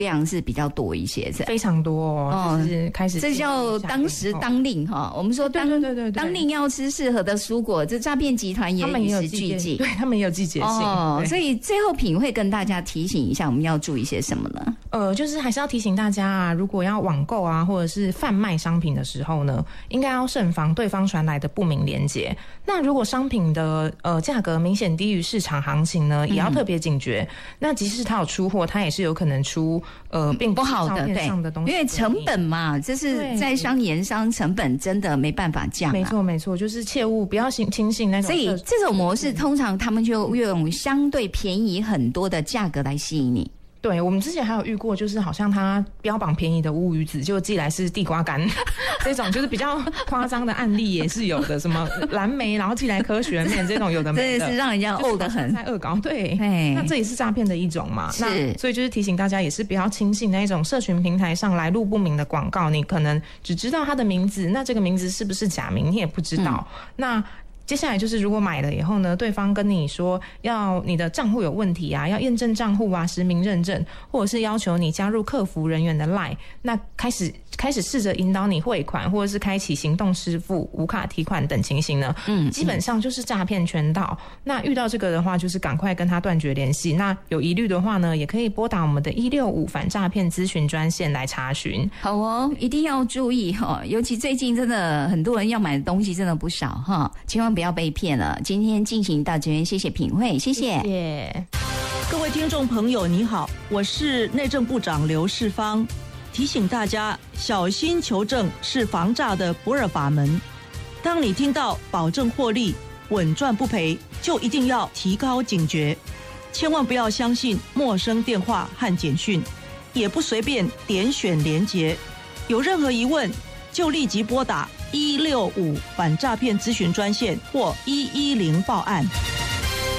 量是比较多一些， 非常多哦，就是开始这叫当时当令哈。我们说对当令要吃适合的蔬果，这诈骗集团也与时俱进， 对他们也有季节性所以最后品会跟大家提醒一下，我们要注意些什么呢？ 就是还是要提醒大家啊，如果要网购啊，或者是贩卖商品的时候呢，应该要慎防对方传来的不明连结。那如果商品的价格明显低于市场行情呢，也要特别警觉。那即使他有出货，他也是有可能出并不好的上的东西， 因为成本嘛，这是在商言商，成本真的没办法降。 没错没错，就是切勿不要轻信那种。 所以这种模式通常他们就用相对便宜很多的价格来吸引你。 对，我们之前还有遇过，就是好像他标榜便宜的乌鱼子，就寄来是地瓜干，这种就是比较夸张的案例也是有的。什么蓝莓，然后寄来科学面，这种有的没的， 真的是让人家呕得很， 在恶搞。对，那这也是诈骗的一种嘛。 是， 所以就是提醒大家，也是不要轻信那一种社群平台上来路不明的广告，你可能只知道他的名字，那这个名字是不是假名你也不知道。那接下来就是如果买了以后呢，对方跟你说要你的账户有问题啊，要验证账户啊，实名认证，或者是要求你加入客服人员的 LINE， 那开始试着引导你汇款，或者是开启行动支付、无卡提款等情形呢，基本上就是诈骗圈套。那遇到这个的话，就是赶快跟他断绝联系。那有疑虑的话呢，也可以拨打我们的165反诈骗咨询专线来查询。 好哦，一定要注意哈，尤其最近真的很多人要买的东西真的不少哈，千万不要被骗了。今天进行到这边，谢谢品慧，谢谢。 谢谢各位听众朋友，你好，我是内政部长刘世芳。提醒大家，小心求证是防诈的不二法门。当你听到保证获利、稳赚不赔，就一定要提高警觉，千万不要相信陌生电话和简讯，也不随便点选连结。有任何疑问，就立即拨打165反诈骗咨询专线或110报案。